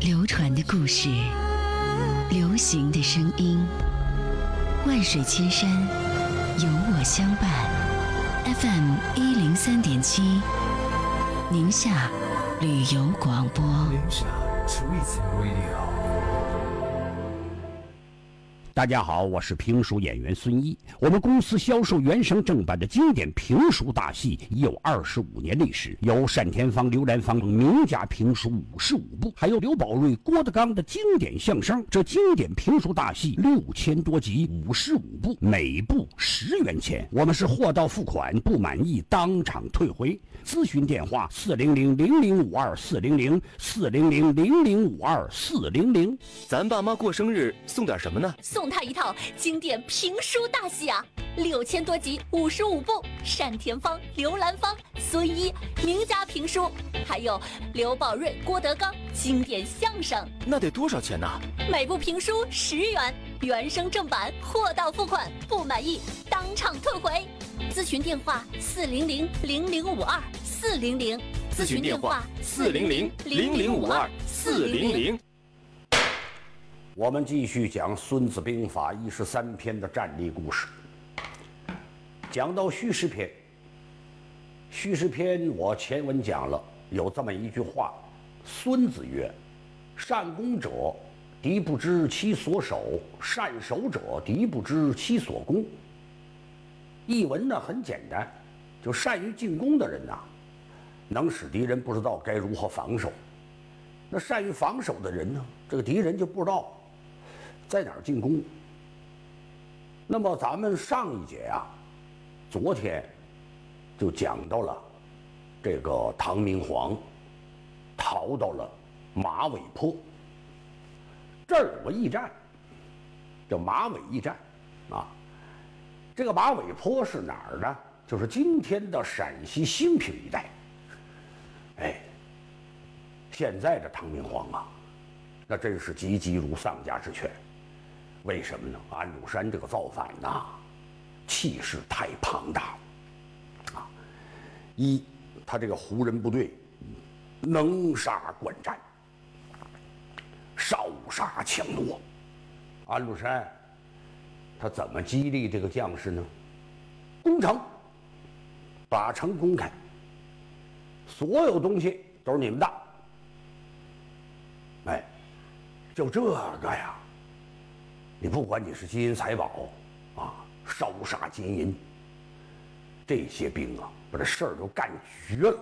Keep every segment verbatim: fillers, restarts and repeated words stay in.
流传的故事，流行的声音，万水千山，有我相伴。F M 一零三点七，宁夏旅游广播。 宁夏 Tourism Radio。 大家好，我是评书演员孙一。我们公司销售原声正版的经典评书大戏已有二十五年历史，有单田芳、刘兰芳名家评书五十五部，还有刘宝瑞、郭德纲的经典相声。这经典评书大戏六千多集，五十五部，每部十元钱。我们是货到付款，不满意当场退回。咨询电话：四零零零零五二四零零四零零零零五二四零零。 咱爸妈过生日送点什么呢？ 送他一套经典评书大戏啊，六千多集，五十五部，单田芳、刘兰芳、孙一名家评书，还有刘宝瑞、郭德纲经典相声。 那得多少钱呢？ 每部评书十元，原声正版，货到付款，不满意当场退回。咨询电话：四零零零零五二四零零。 咨询电话：四零零零零五二四零零。 我们继续讲《孙子兵法》一十三篇的战例故事。讲到虚实篇，虚实篇我前文讲了，有这么一句话：孙子曰：“善攻者，敌不知其所守；善守者，敌不知其所攻。”译文呢很简单，就善于进攻的人呐、啊，能使敌人不知道该如何防守；那善于防守的人呢，这个敌人就不知道在哪儿进攻。那么咱们上一节啊，昨天就讲到了这个唐明皇逃到了马尾坡，这儿有个驿站叫马尾驿站啊。这个马尾坡是哪儿呢？就是今天的陕西兴平一带。哎，现在的唐明皇啊，那真是急急如丧家之犬。为什么呢？安禄山这个造反呐、啊，气势太庞大了啊！一，他这个胡人部队能杀惯战，少杀强夺。安禄山他怎么激励这个将士呢？攻城，把城攻开，所有东西都是你们的。哎，就这个呀，你不管你是金银财宝啊，烧杀金银，这些兵啊，把这事儿都干绝了。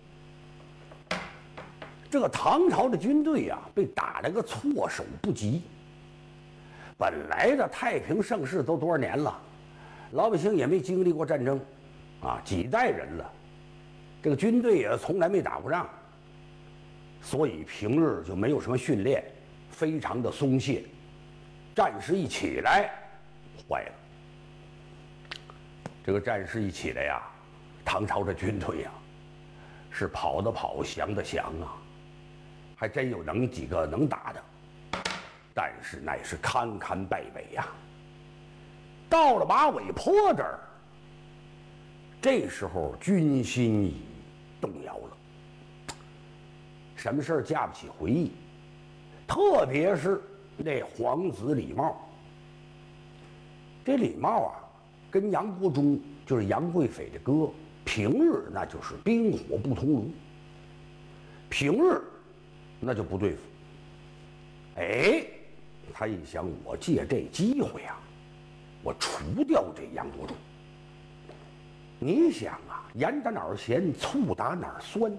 这个唐朝的军队啊，被打了个措手不及。本来的太平盛世都多少年了，老百姓也没经历过战争，啊，几代人了，这个军队也从来没打过仗，所以平日就没有什么训练，非常的松懈。战事一起来，坏了。这个战事一起来呀，唐朝的军队呀，是跑的跑，降的降啊，还真有能几个能打的。但是乃是堪堪败北呀、啊！到了马尾坡这儿，这时候军心已动摇了。什么事儿架不起回忆？特别是那皇子李瑁，这李瑁啊，跟杨国忠就是杨贵妃的哥，平日那就是冰火不同炉，平日那就不对付。哎。他一想，我借这机会啊，我除掉这杨国忠。你想啊，盐打哪儿咸，醋打哪儿酸。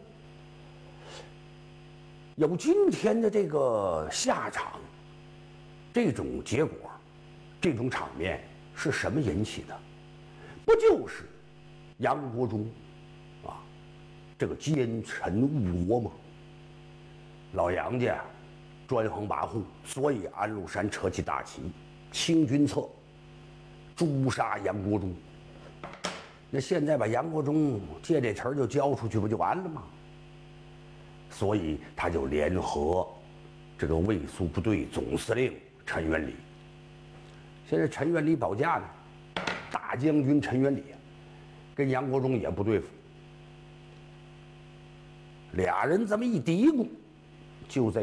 有今天的这个下场，这种结果，这种场面是什么引起的？不就是杨国忠啊，这个奸臣误国吗？老杨家专横跋扈，所以安禄山扯起大旗，清君侧，诛杀杨国忠。那现在把杨国忠借这词儿就交出去，不就完了吗？所以他就联合这个卫戍部队总司令陈元礼。现在陈元礼保驾呢，大将军陈元礼跟杨国忠也不对付，俩人这么一嘀咕，就在